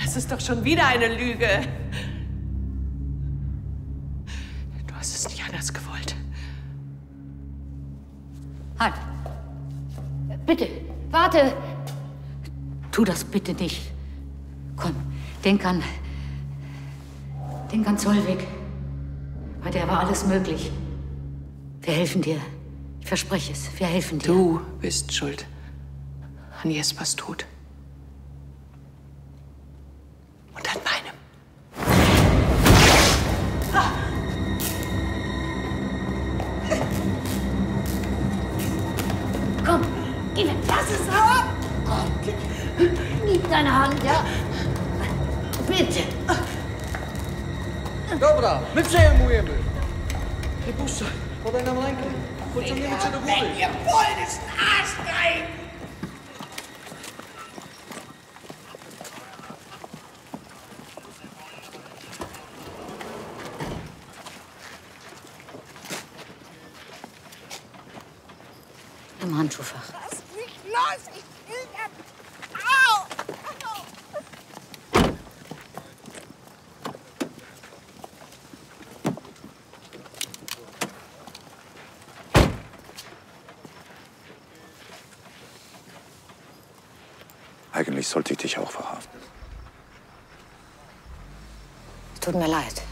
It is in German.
Das ist doch schon wieder eine Lüge. Du hast es nicht anders gewollt. Halt! Bitte, warte! Tu das bitte nicht. Komm, denk an Zollweg. Bei der war alles möglich. Wir helfen dir. Ich verspreche es, wir helfen dir. Du bist schuld an Jespers Tod. Und an meinem. Komm, gib mir. Lass es ab! Komm, gib deine Hand, ja? Bitte. Dobra, my przejmujemy. Nie puszczaj, podaj nam rękę. Pociągniemy cię do góry. Ihr wollt Arsch rein! Im Handschuhfach. Lass mich los! Ich will das. Au! Au! Eigentlich sollte ich dich auch verhaften. Es tut mir leid.